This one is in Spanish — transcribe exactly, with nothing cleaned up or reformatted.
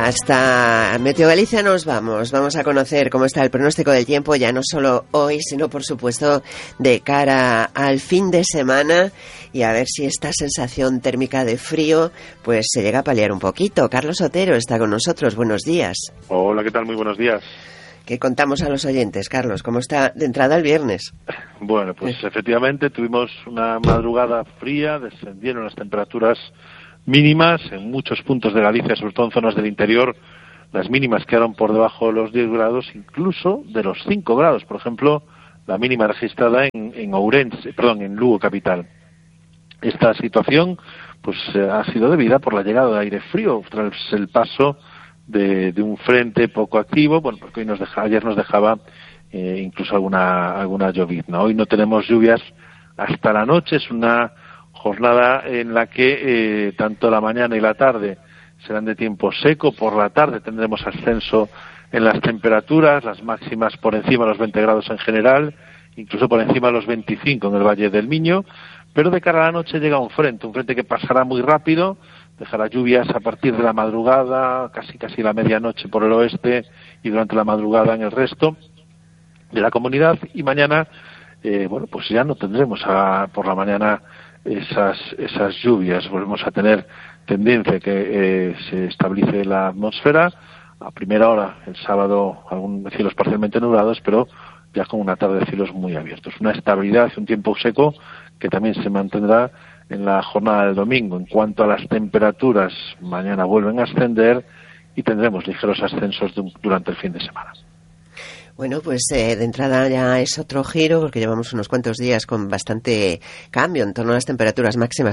Hasta Meteo Galicia nos vamos. Vamos a conocer cómo está el pronóstico del tiempo, ya no solo hoy, sino por supuesto de cara al fin de semana, y a ver si esta sensación térmica de frío pues se llega a paliar un poquito. Carlos Otero está con nosotros. Buenos días. Hola, ¿qué tal? Muy buenos días. ¿Qué contamos a los oyentes, Carlos? ¿Cómo está de entrada el viernes? Bueno, pues sí. Efectivamente tuvimos una madrugada fría, descendieron las temperaturas mínimas en muchos puntos de Galicia, sobre todo en zonas del interior. Las mínimas quedaron por debajo de los diez grados, incluso de los cinco grados. Por ejemplo, la mínima registrada en, en Ourense, perdón, en Lugo capital. Esta situación pues eh, ha sido debida por la llegada de aire frío tras el paso de, de un frente poco activo. Bueno, porque hoy nos deja, ayer nos dejaba eh, incluso alguna alguna llovizna. Hoy no tenemos lluvias hasta la noche. Es una jornada en la que eh, tanto la mañana y la tarde serán de tiempo seco. Por la tarde tendremos ascenso en las temperaturas, las máximas por encima de los veinte grados en general, incluso por encima de los veinticinco en el Valle del Miño, pero de cara a la noche llega un frente, un frente que pasará muy rápido, dejará lluvias a partir de la madrugada, casi casi la medianoche por el oeste y durante la madrugada en el resto de la comunidad, y mañana, eh, bueno, pues ya no tendremos a, por la mañana esas esas lluvias. Volvemos a tener tendencia que eh, se estabilice la atmósfera. A primera hora, el sábado, algunos cielos parcialmente nublados, pero ya con una tarde de cielos muy abiertos. Una estabilidad y un tiempo seco que también se mantendrá en la jornada del domingo. En cuanto a las temperaturas, mañana vuelven a ascender y tendremos ligeros ascensos de, durante el fin de semana. Bueno, pues eh, de entrada ya es otro giro, porque llevamos unos cuantos días con bastante cambio en torno a las temperaturas máximas